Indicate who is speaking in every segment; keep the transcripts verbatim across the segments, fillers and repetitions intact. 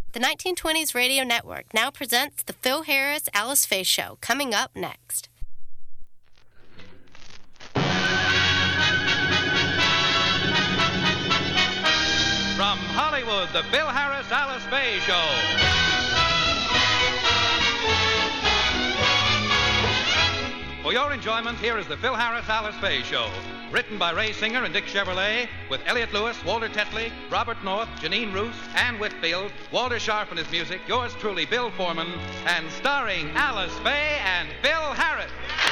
Speaker 1: The nineteen twenties Radio Network now presents the Phil Harris Alice Faye Show, coming up next.
Speaker 2: From Hollywood, the Phil Harris Alice Faye Show. For your enjoyment, here is the Phil Harris Alice Faye Show. Written by Ray Singer and Dick Chevrolet, with Elliot Lewis, Walter Tetley, Robert North, Janine Roos, Ann Whitfield, Walter Sharp and his music, yours truly, Bill Foreman, and starring Alice Faye and Phil Harris.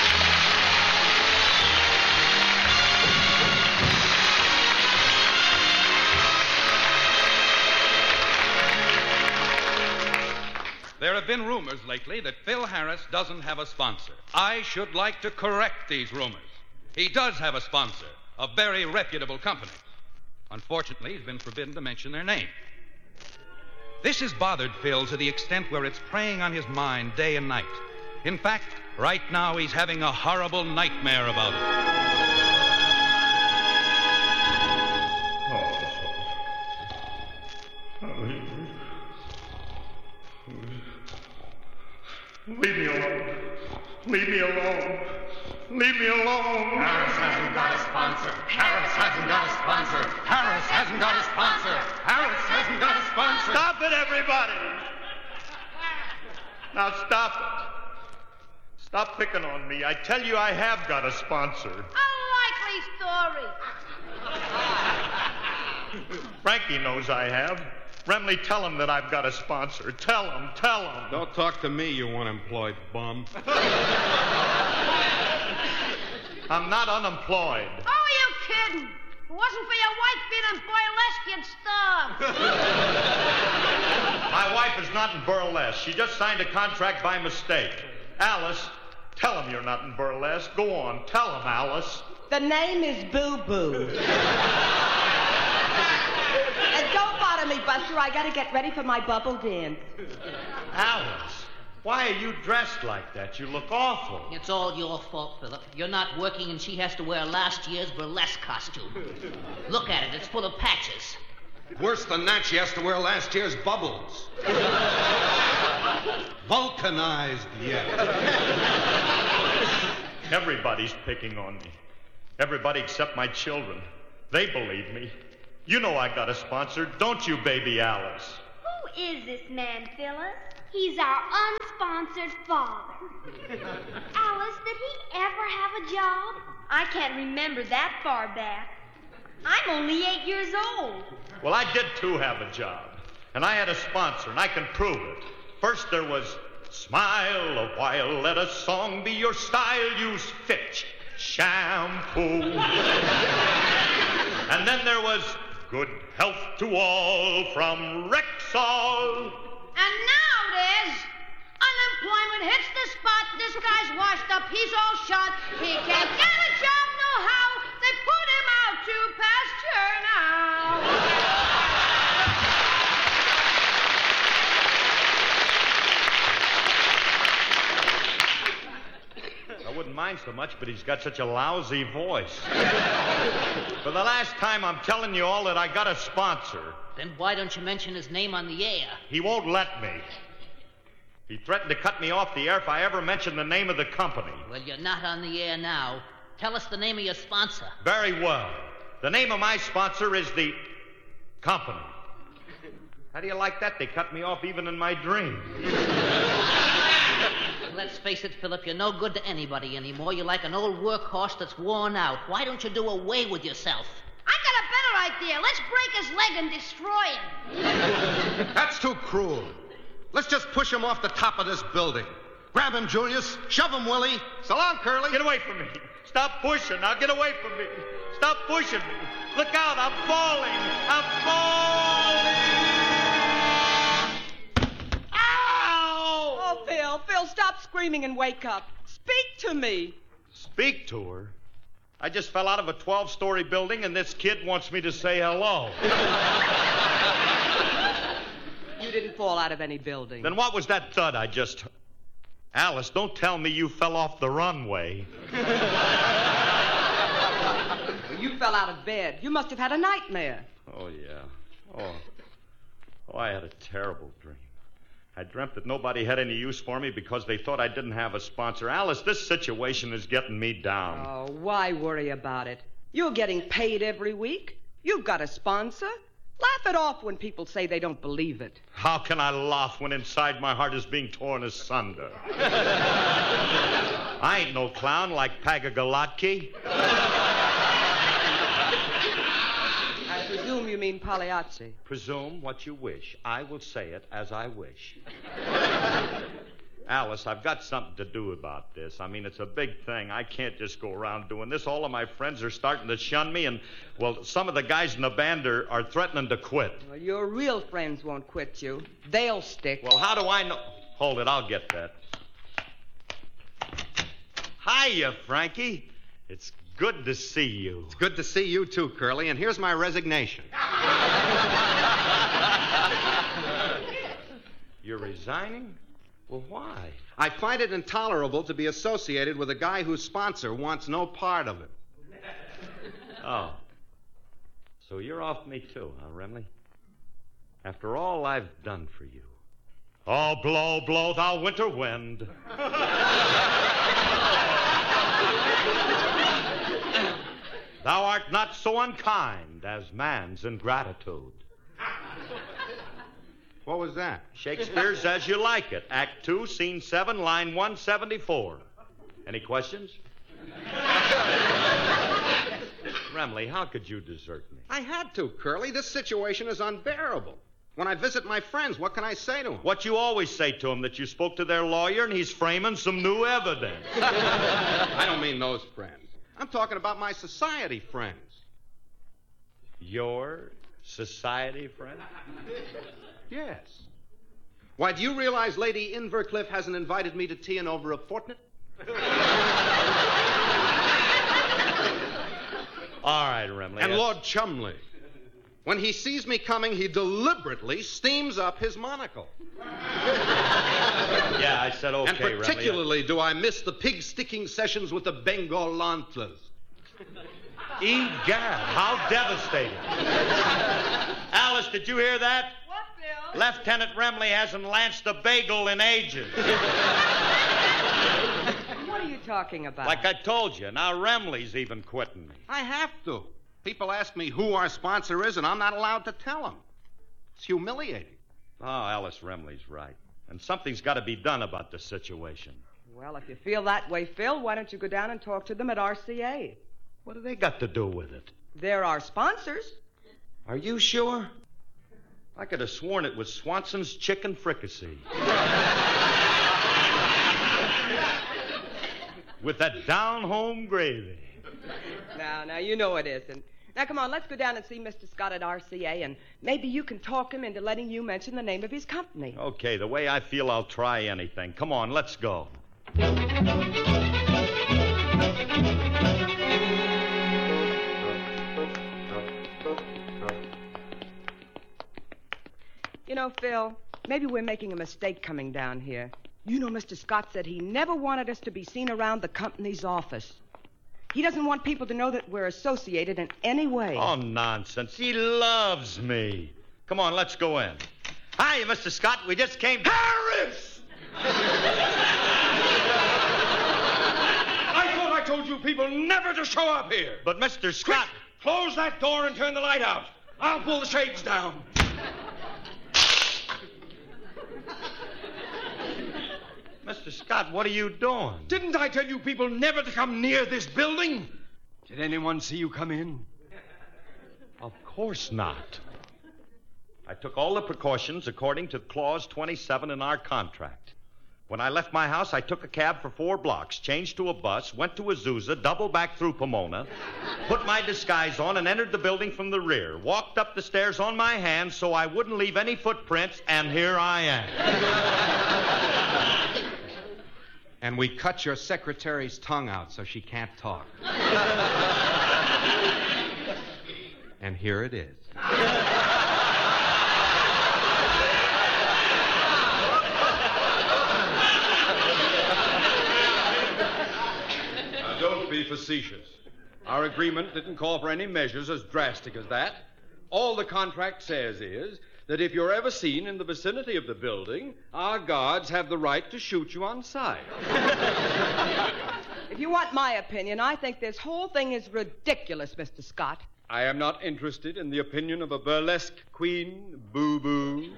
Speaker 2: There have been rumors lately that Phil Harris doesn't have a sponsor. I should like to correct these rumors. He does have a sponsor, a very reputable company. Unfortunately, he's been forbidden to mention their name. This has bothered Phil to the extent where it's preying on his mind day and night. In fact, right now he's having a horrible nightmare about it.
Speaker 3: Oh, oh. Leave me alone. Leave me alone. Leave me alone.
Speaker 4: Harris hasn't got a sponsor. Harris hasn't got a sponsor. Harris hasn't got a sponsor. Harris hasn't got a sponsor.
Speaker 3: Stop it, everybody. Now stop it. Stop picking on me. I tell you I have got a sponsor.
Speaker 5: Unlikely story.
Speaker 3: Frankie knows I have. Remley, tell him that I've got a sponsor. Tell him, tell him.
Speaker 6: Don't talk to me, you unemployed bum.
Speaker 3: I'm not unemployed.
Speaker 5: Oh, are you kidding? If it wasn't for your wife being in burlesque, you'd starve.
Speaker 3: My wife is not in burlesque. She just signed a contract by mistake. Alice, tell him you're not in burlesque. Go on, tell him, Alice.
Speaker 7: The name is Boo Boo. And don't bother me, Buster. I gotta get ready for my bubble dance.
Speaker 3: Alice, why are you dressed like that? You look awful.
Speaker 8: It's all your fault, Philip. You're not working and she has to wear last year's burlesque costume. Look at it. It's full of patches.
Speaker 6: Worse than that, she has to wear last year's bubbles. Vulcanized yet.
Speaker 3: Everybody's picking on me. Everybody except my children. They believe me. You know I got a sponsor, don't you, baby Alice?
Speaker 9: Who is this man, Phyllis? He's our unsponsored father. Alice, did he ever have a job? I can't remember that far back. I'm only eight years old.
Speaker 3: Well, I did, too, have a job. And I had a sponsor, and I can prove it. First there was, smile a while, let a song be your style, use Fitch shampoo. And then there was, good health to all from Rexall.
Speaker 5: And now there's unemployment hits the spot. This guy's washed up. He's all shot. He can't get a job no how. They put him out to pasture now.
Speaker 3: I wouldn't mind so much, but he's got such a lousy voice. For the last time, I'm telling you all that I got a sponsor.
Speaker 8: Then why don't you mention his name on the air?
Speaker 3: He won't let me. He threatened to cut me off the air if I ever mention the name of the company.
Speaker 8: Well, you're not on the air now. Tell us the name of your sponsor.
Speaker 3: Very well. The name of my sponsor is the company. How do you like that? They cut me off even in my dreams.
Speaker 8: Let's face it, Philip, you're no good to anybody anymore. You're like an old workhorse that's worn out. Why don't you do away with yourself?
Speaker 5: I got a better idea. Let's break his leg and destroy him.
Speaker 6: That's too cruel. Let's just push him off the top of this building. Grab him, Julius. Shove him, Willie. So long, Curly.
Speaker 3: Get away from me. Stop pushing. Now get away from me. Stop pushing me. Look out. I'm falling. I'm falling. Ow!
Speaker 7: Oh, Phil, Phil, stop screaming and wake up. Speak to me.
Speaker 3: Speak to her? I just fell out of a twelve-story building, and this kid wants me to say hello.
Speaker 7: You didn't fall out of any building.
Speaker 3: Then what was that thud I just... Alice, don't tell me you fell off the runway.
Speaker 7: You fell out of bed. You must have had a nightmare.
Speaker 3: Oh, yeah. Oh. Oh, I had a terrible dream. I dreamt that nobody had any use for me because they thought I didn't have a sponsor. Alice, this situation is getting me down.
Speaker 7: Oh, why worry about it? You're getting paid every week. You've got a sponsor. Laugh it off when people say they don't believe it.
Speaker 3: How can I laugh when inside my heart is being torn asunder? I ain't no clown like Pagagalotki.
Speaker 7: I presume you mean Pagliacci.
Speaker 3: Presume what you wish. I will say it as I wish. Alice, I've got something to do about this. I mean, it's a big thing. I can't just go around doing this. All of my friends are starting to shun me, and, well, some of the guys in the band are, are threatening to quit.
Speaker 7: Well, your real friends won't quit you. They'll stick.
Speaker 3: Well, how do I know? Hold it, I'll get that. Hiya, Frankie. It's good to see you.
Speaker 6: It's good to see you, too, Curly, and here's my resignation.
Speaker 3: You're resigning? Well, why?
Speaker 6: I find it intolerable to be associated with a guy whose sponsor wants no part of it.
Speaker 3: Oh. So you're off me, too, huh, Remley? After all I've done for you. Oh, blow, blow, thou winter wind. Thou art not so unkind as man's ingratitude.
Speaker 6: What was that?
Speaker 3: Shakespeare's As You Like It, Act two, Scene seven, Line one seventy-four. Any questions? Remley, how could you desert me?
Speaker 6: I had to, Curly. This situation is unbearable. When I visit my friends, what can I say to them?
Speaker 3: What you always say to them, that you spoke to their lawyer and he's framing some new evidence.
Speaker 6: I don't mean those friends. I'm talking about my society friends.
Speaker 3: Your society friend?
Speaker 6: Yes. Why, do you realize Lady Invercliff hasn't invited me to tea in over a fortnight?
Speaker 3: All right, Remley.
Speaker 6: And Lord Chumley. When he sees me coming, he deliberately steams up his monocle.
Speaker 3: Yeah, I said okay,
Speaker 6: And particularly
Speaker 3: Remley.
Speaker 6: do I miss the pig-sticking sessions with the Bengal Lantlas.
Speaker 3: Egad, how devastating. Alice, did you hear that?
Speaker 7: What, Bill?
Speaker 3: Lieutenant Remley hasn't lanced a bagel in ages.
Speaker 7: What are you talking about?
Speaker 3: Like I told you, now Remley's even quitting me.
Speaker 6: I have to. People ask me who our sponsor is, and I'm not allowed to tell them. It's humiliating.
Speaker 3: Oh, Alice Remley's right. And something's got to be done about the situation.
Speaker 7: Well, if you feel that way, Phil, why don't you go down and talk to them at R C A?
Speaker 3: What do they got to do with it?
Speaker 7: They're our sponsors.
Speaker 3: Are you sure? I could have sworn it was Swanson's chicken fricassee. With that down-home gravy.
Speaker 7: Now, now, you know it isn't. Now, come on, let's go down and see Mister Scott at R C A, and maybe you can talk him into letting you mention the name of his company.
Speaker 3: Okay, the way I feel, I'll try anything. Come on, let's go.
Speaker 7: You know, Phil, maybe we're making a mistake coming down here. You know, Mister Scott said he never wanted us to be seen around the company's office. He doesn't want people to know that we're associated in any way.
Speaker 3: Oh, nonsense. He loves me. Come on, let's go in. Hi, Mister Scott. We just came...
Speaker 10: Harris! I thought I told you people never to show up here.
Speaker 3: But, Mister Scott...
Speaker 10: Quick, close that door and turn the light out. I'll pull the shades down.
Speaker 3: Mister Scott, what are you doing?
Speaker 10: Didn't I tell you people never to come near this building? Did anyone see you come in?
Speaker 3: Of course not. I took all the precautions according to Clause twenty-seven in our contract. When I left my house, I took a cab for four blocks, changed to a bus, went to Azusa, doubled back through Pomona, put my disguise on, and entered the building from the rear. Walked up the stairs on my hands so I wouldn't leave any footprints, and here I am.
Speaker 6: And we cut your secretary's tongue out so she can't talk. And here it is.
Speaker 10: Now, don't be facetious. Our agreement didn't call for any measures as drastic as that. All the contract says is that if you're ever seen in the vicinity of the building, our guards have the right to shoot you on sight.
Speaker 7: If you want my opinion, I think this whole thing is ridiculous, Mister Scott.
Speaker 10: I am not interested in the opinion of a burlesque queen, boo-boo.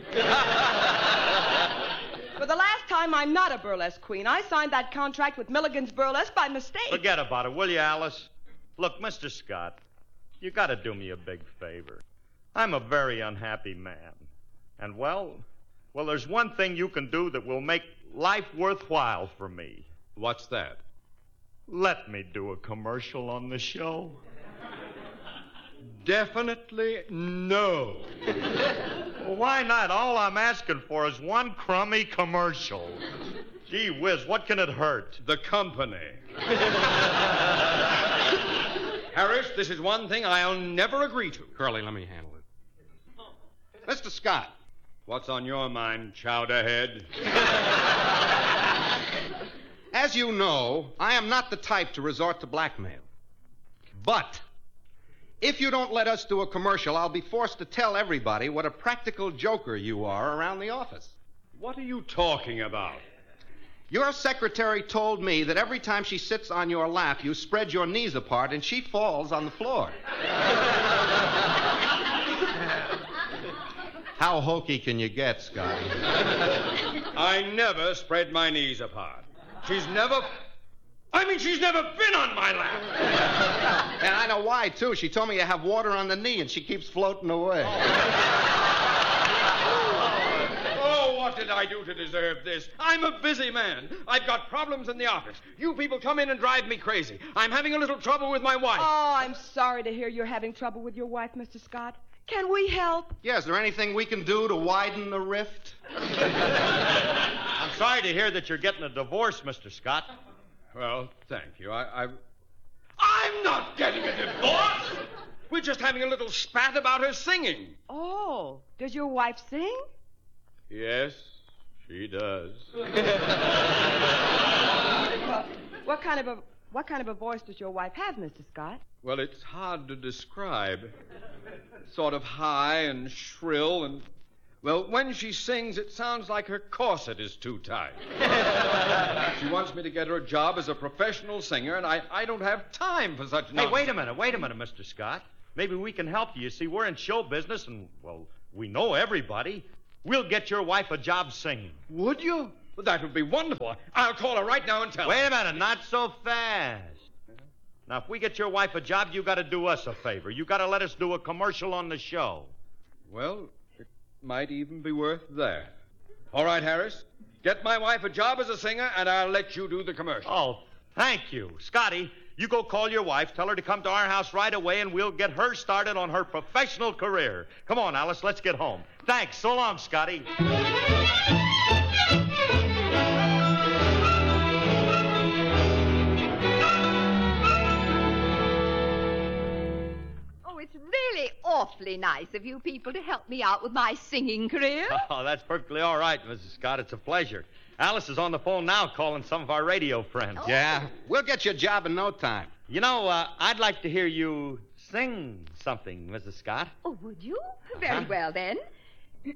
Speaker 7: For the last time, I'm not a burlesque queen. I signed that contract with Milligan's Burlesque by mistake.
Speaker 3: Forget about it, will you, Alice? Look, Mister Scott, you got to do me a big favor. I'm a very unhappy man. And, well, well, there's one thing you can do that will make life worthwhile for me.
Speaker 10: What's that?
Speaker 3: Let me do a commercial on the show.
Speaker 10: Definitely no.
Speaker 3: Well, why not? All I'm asking for is one crummy commercial. Gee whiz, what can it hurt?
Speaker 10: The company. Harris, this is one thing I'll never agree to.
Speaker 2: Curly, let me handle it.
Speaker 6: Mister Scott.
Speaker 10: What's on your mind, Chowderhead?
Speaker 6: As you know, I am not the type to resort to blackmail. But if you don't let us do a commercial, I'll be forced to tell everybody what a practical joker you are around the office.
Speaker 10: What are you talking about?
Speaker 6: Your secretary told me that every time she sits on your lap, you spread your knees apart and she falls on the floor. How hokey can you get, Scotty?
Speaker 10: I never spread my knees apart. She's never... I mean, she's never been on my lap.
Speaker 6: And I know why, too. She told me you have water on the knee and she keeps floating away.
Speaker 10: Oh, what did I do to deserve this? I'm a busy man. I've got problems in the office. You people come in and drive me crazy. I'm having a little trouble with my wife.
Speaker 7: Oh, I'm sorry to hear you're having trouble with your wife, Mister Scott. Can we help?
Speaker 6: Yeah, is there anything we can do to widen the rift?
Speaker 3: I'm sorry to hear that you're getting a divorce, Mister Scott.
Speaker 10: Well, thank you. I, I... I'm not getting a divorce! We're just having a little spat about her singing.
Speaker 7: Oh, does your wife sing?
Speaker 10: Yes, she does.
Speaker 7: Well, what kind of a what kind of a voice does your wife have, Mister Scott?
Speaker 10: Well, it's hard to describe. Sort of high and shrill and... Well, when she sings, it sounds like her corset is too tight. She wants me to get her a job as a professional singer, and I, I don't have time for such nonsense.
Speaker 3: Hey, wait a minute, wait a minute, Mister Scott. Maybe we can help you. You see, we're in show business, and, well, we know everybody. We'll get your wife a job singing.
Speaker 10: Would you? Well, that would be wonderful. I'll call her right now and tell her.
Speaker 3: Wait a minute, not so fast. Now, if we get your wife a job, you got to do us a favor. You got to let us do a commercial on the show.
Speaker 10: Well, it might even be worth that. All right, Harris. Get my wife a job as a singer, and I'll let you do the commercial.
Speaker 3: Oh, thank you. Scotty, you go call your wife. Tell her to come to our house right away, and we'll get her started on her professional career. Come on, Alice, let's get home. Thanks. So long, Scotty.
Speaker 11: It's really awfully nice of you people to help me out with my singing career.
Speaker 3: Oh, that's perfectly all right, Missus Scott. It's a pleasure. Alice is on the phone now calling some of our radio friends.
Speaker 11: Oh.
Speaker 6: Yeah, we'll get you a job in no time.
Speaker 3: You know, uh, I'd like to hear you sing something, Missus Scott.
Speaker 11: Oh, would you? Very
Speaker 3: Uh-huh.
Speaker 11: well, then.